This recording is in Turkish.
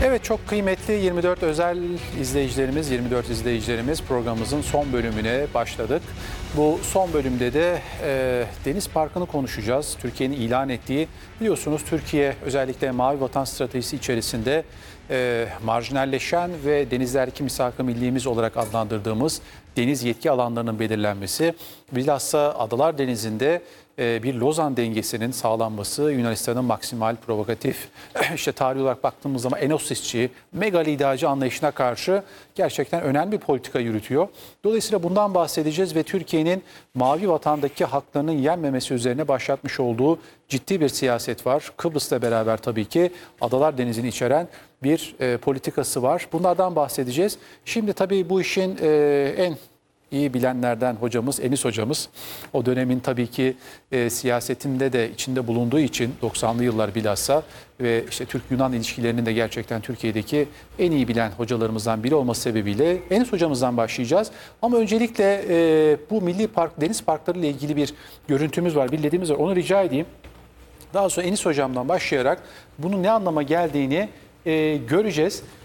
Evet, çok kıymetli 24 özel izleyicilerimiz, 24 izleyicilerimiz, programımızın son bölümüne başladık. Bu son bölümde de Deniz Parkı'nı konuşacağız. Türkiye'nin ilan ettiği, biliyorsunuz Türkiye özellikle Mavi Vatan Stratejisi içerisinde marjinalleşen ve denizlerdeki misak-ı millimiz olarak adlandırdığımız deniz yetki alanlarının belirlenmesi, bilhassa Adalar Denizi'nde bir Lozan dengesinin sağlanması, Yunanistan'ın maksimal provokatif, işte tarih olarak baktığımız zaman enosisçi, megaliderci anlayışına karşı gerçekten önemli bir politika yürütüyor. Dolayısıyla bundan bahsedeceğiz ve Türkiye'nin Mavi Vatan'daki haklarının yenmemesi üzerine başlatmış olduğu ciddi bir siyaset var. Kıbrıs'la beraber tabii ki Adalar Denizi'ni içeren bir politikası var. Bunlardan bahsedeceğiz. Şimdi tabii bu işin en iyi bilenlerden hocamız, Enis hocamız. O dönemin tabii ki siyasetinde de içinde bulunduğu için 90'lı yıllar bilhassa ve işte Türk-Yunan ilişkilerinin de gerçekten Türkiye'deki en iyi bilen hocalarımızdan biri olması sebebiyle Enis hocamızdan başlayacağız. Ama öncelikle bu milli park, deniz parkları ile ilgili bir görüntümüz var, bildiğimiz var. Onu rica edeyim. Daha sonra Enis hocamdan başlayarak bunun ne anlama geldiğini göreceğiz.